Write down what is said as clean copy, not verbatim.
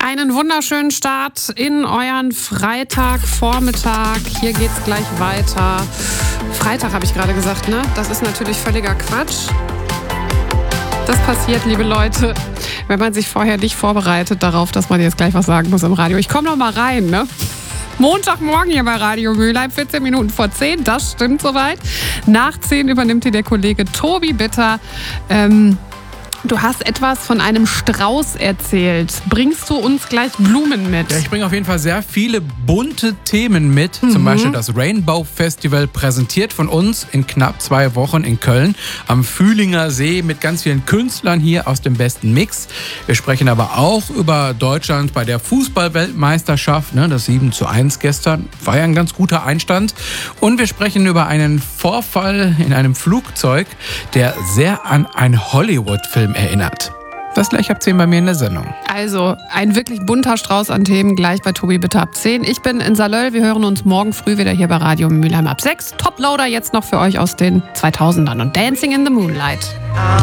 Einen wunderschönen Start in euren Freitagvormittag. Hier geht's gleich weiter. Freitag habe ich gerade gesagt, ne? Das ist natürlich völliger Quatsch. Das passiert, liebe Leute, wenn man sich vorher nicht vorbereitet darauf, dass man jetzt gleich was sagen muss im Radio. Ich komme noch mal rein, ne? Montagmorgen hier bei Radio Mülheim, 14 Minuten vor 10, das stimmt soweit. Nach 10 übernimmt hier der Kollege Tobi Bitter. Du hast etwas von einem Strauß erzählt. Bringst du uns gleich Blumen mit? Ja, ich bringe auf jeden Fall sehr viele bunte Themen mit. Zum Beispiel das Rainbow Festival, präsentiert von uns in knapp 2 Wochen in Köln am Fühlinger See mit ganz vielen Künstlern hier aus dem besten Mix. Wir sprechen aber auch über Deutschland bei der Fußball-Weltmeisterschaft. Das 7:1 gestern war ja ein ganz guter Einstand. Und wir sprechen über einen Vorfall in einem Flugzeug, der sehr an einen Hollywood-Film erinnert. Das gleich ab 10 bei mir in der Sendung. Also ein wirklich bunter Strauß an Themen gleich bei Tobi Bitter ab 10. Ich bin in Salöll. Wir hören uns morgen früh wieder hier bei Radio Mülheim ab 6. Toploader jetzt noch für euch aus den 2000ern und Dancing in the Moonlight.